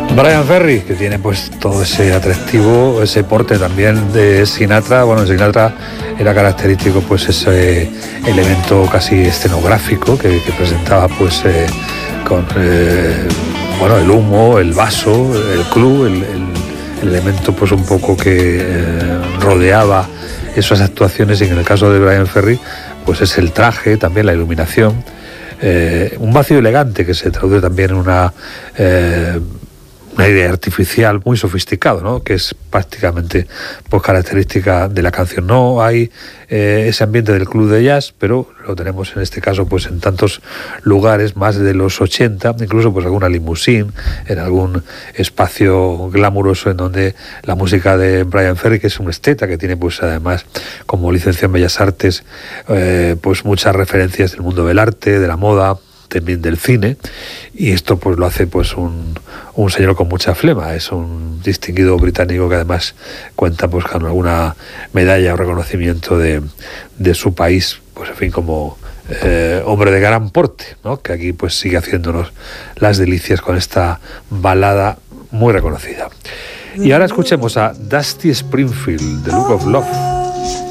Bryan Ferry, que tiene pues todo ese atractivo, ese porte también de Sinatra. Bueno, en Sinatra era característico pues ese elemento casi escenográfico que presentaba pues con bueno, el humo, el vaso, el club, el elemento pues un poco que rodeaba esas actuaciones, y en el caso de Bryan Ferry pues es el traje, también la iluminación, un vacío elegante que se traduce también en una idea artificial muy sofisticado, ¿no? Que es prácticamente pues característica de la canción. No hay ese ambiente del club de jazz, pero lo tenemos en este caso pues en tantos lugares más de los 80, incluso pues alguna limusín, en algún espacio glamuroso en donde la música de Bryan Ferry, que es un esteta, que tiene pues además como licencia en Bellas Artes pues muchas referencias del mundo del arte, de la moda, también del cine, y esto pues lo hace pues un señor con mucha flema. Es un distinguido británico que además cuenta pues con alguna medalla o reconocimiento de su país, pues en fin, como hombre de gran porte, ¿no? Que aquí pues sigue haciéndonos las delicias con esta balada muy reconocida. Y ahora escuchemos a Dusty Springfield, The Look of Love.